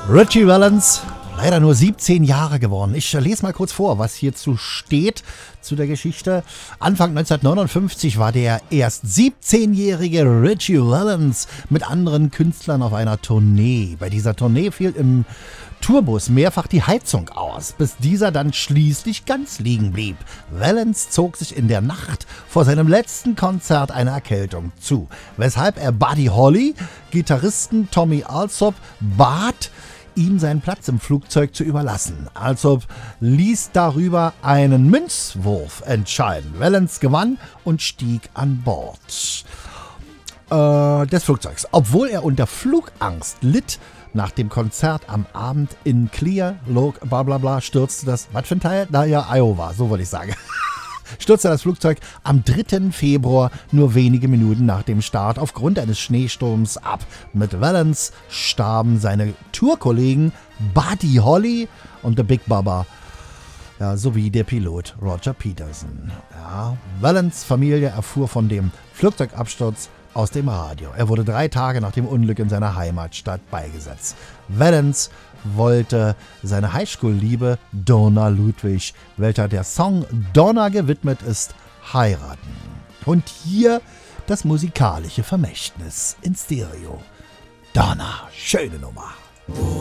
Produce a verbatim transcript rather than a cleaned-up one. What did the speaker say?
Ritchie Valens, leider nur siebzehn Jahre geworden. Ich lese mal kurz vor, was hierzu steht, zu der Geschichte. Anfang neunzehnhundertneunundfünfzig war der erst siebzehnjährige Ritchie Valens mit anderen Künstlern auf einer Tournee. Bei dieser Tournee fiel im Tourbus mehrfach die Heizung aus, bis dieser dann schließlich ganz liegen blieb. Valens zog sich in der Nacht vor seinem letzten Konzert eine Erkältung zu, weshalb er Buddy Holly, Gitarristen Tommy Allsop, bat, ihm seinen Platz im Flugzeug zu überlassen. Allsop ließ darüber einen Münzwurf entscheiden. Valens gewann und stieg an Bord äh, des Flugzeugs. Obwohl er unter Flugangst litt, nach dem Konzert am Abend in Clear Lake, bla bla bla, stürzte das, was für ein Teil? Na ja, Iowa, so wollte ich sagen. Stürzte das Flugzeug am dritten Februar, nur wenige Minuten nach dem Start, aufgrund eines Schneesturms ab. Mit Valens starben seine Tourkollegen Buddy Holly und The Big Bubba, ja, sowie der Pilot Roger Peterson. Ja, Valens Familie erfuhr von dem Flugzeugabsturz aus dem Radio. Er wurde drei Tage nach dem Unglück in seiner Heimatstadt beigesetzt. Valens wollte seine Highschool-Liebe Donna Ludwig, welcher der Song Donna gewidmet ist, heiraten. Und hier das musikalische Vermächtnis in Stereo. Donna, schöne Nummer.